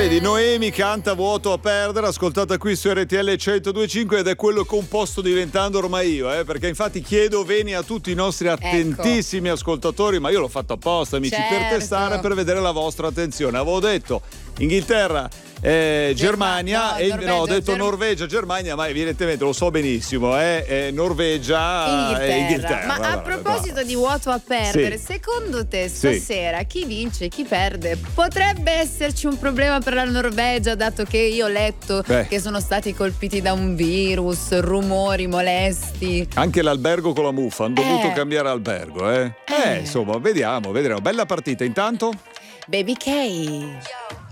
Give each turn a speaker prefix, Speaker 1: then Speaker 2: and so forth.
Speaker 1: vedi, Noemi canta Vuoto a perdere, ascoltata qui su RTL 102.5 ed è quello composto diventando ormai io, perché infatti chiedo veni a tutti i nostri attentissimi ascoltatori, ma io l'ho fatto apposta, amici, per testare, per vedere la vostra attenzione. Avevo detto Inghilterra, Germania, ho detto Norvegia, Germania, ma evidentemente lo so benissimo, Norvegia e Inghilterra.
Speaker 2: Ma a proposito di vuoto a perdere, secondo te stasera chi vince, chi perde? Potrebbe esserci un problema per la Norvegia, dato che io ho letto che sono stati colpiti da un virus, rumori molesti.
Speaker 1: Anche l'albergo con la muffa, hanno dovuto cambiare albergo, insomma, vediamo. Bella partita, intanto
Speaker 2: Baby K.